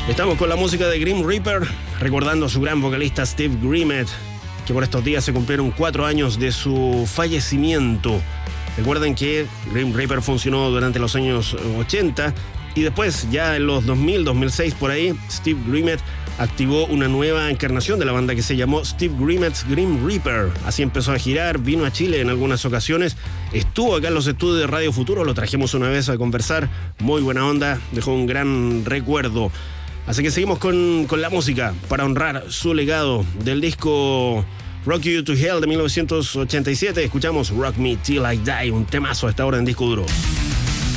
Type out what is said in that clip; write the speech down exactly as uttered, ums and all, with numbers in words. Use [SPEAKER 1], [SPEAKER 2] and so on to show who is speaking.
[SPEAKER 1] Estamos con la música de Grim Reaper, recordando a su gran vocalista Steve Grimmett, que por estos días se cumplieron cuatro años de su fallecimiento. Recuerden que Grim Reaper funcionó durante los años ochenta y después, ya en los dos mil, dos mil seis por ahí, Steve Grimmett activó una nueva encarnación de la banda que se llamó Steve Grimmett's Grim Reaper. Así empezó a girar, vino a Chile en algunas ocasiones, estuvo acá en los estudios de Radio Futuro, lo trajimos una vez a conversar, muy buena onda, dejó un gran recuerdo. Así que seguimos con, con la música para honrar su legado del disco Rock You to Hell de mil novecientos ochenta y siete. Escuchamos Rock Me Till I Die, un temazo a esta hora en disco duro.